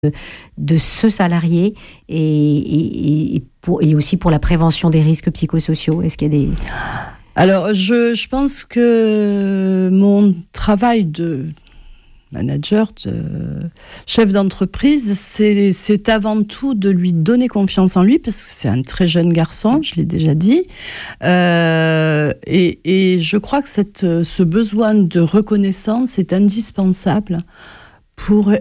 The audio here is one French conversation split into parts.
de ce salarié et aussi pour la prévention des risques psychosociaux? Est-ce qu'il y a des... Alors, je pense que mon travail de manager, de chef d'entreprise, c'est avant tout de lui donner confiance en lui, parce que c'est un très jeune garçon, je l'ai déjà dit. Et je crois que ce besoin de reconnaissance est indispensable pour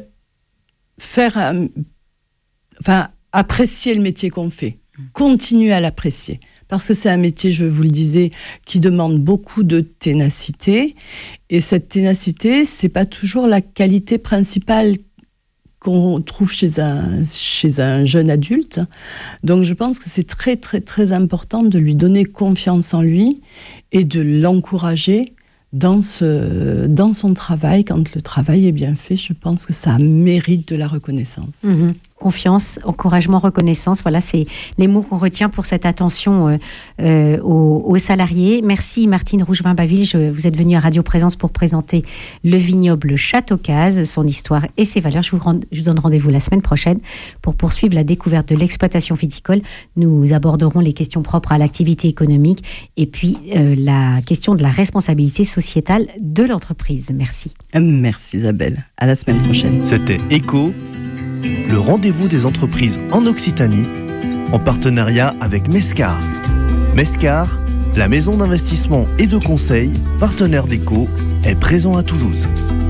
apprécier le métier qu'on fait, continuer à l'apprécier. Parce que c'est un métier, je vous le disais, qui demande beaucoup de ténacité. Et cette ténacité, c'est pas toujours la qualité principale qu'on trouve chez un jeune adulte. Donc je pense que c'est très, très, très important de lui donner confiance en lui et de l'encourager dans son travail. Quand le travail est bien fait, je pense que ça mérite de la reconnaissance. Mmh. Confiance, encouragement, reconnaissance, voilà, c'est les mots qu'on retient pour cette attention aux salariés. Merci Martine Rougevin-Baville, vous êtes venue à Radio Présence pour présenter le vignoble Château-Cazes, son histoire et ses valeurs. Je vous donne rendez-vous la semaine prochaine pour poursuivre la découverte de l'exploitation viticole. Nous aborderons les questions propres à l'activité économique et puis la question de la responsabilité sociétale de l'entreprise. Merci. Merci Isabelle, à la semaine prochaine. C'était ECHO, le rendez-vous des entreprises en Occitanie, en partenariat avec Mescar. Mescar, la maison d'investissement et de conseil, partenaire d'ECHO, est présent à Toulouse.